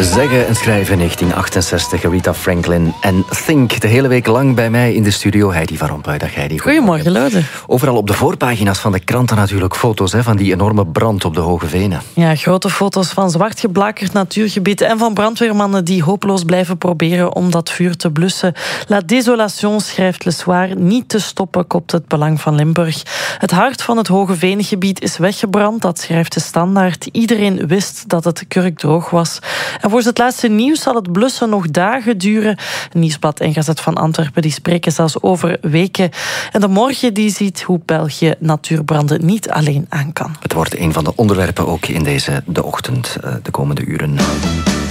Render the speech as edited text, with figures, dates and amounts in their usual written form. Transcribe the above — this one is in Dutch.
Zeggen en schrijven in 1968, Aretha Franklin en Think. De hele week lang bij mij in de studio, Heidi van Rompuy. Dag Heidi. Goedemorgen, Lode. Overal op de voorpagina's van de kranten natuurlijk foto's van die enorme brand op de Hoge Venen. Ja, grote foto's van zwart geblakerd natuurgebied en van brandweermannen die hopeloos blijven proberen om dat vuur te blussen. La désolation, schrijft Le Soir, niet te stoppen, kopt het Belang van Limburg. Het hart van het Hoge Venengebied is weggebrand, dat schrijft de Standaard. Iedereen wist dat het kurkdroog was. En volgens het laatste nieuws zal het blussen nog dagen duren. Nieuwsblad en Gazet van Antwerpen die spreken zelfs over weken. En de morgen die ziet hoe België natuurbranden niet alleen aan kan. Het wordt een van de onderwerpen ook in de ochtend, de komende uren.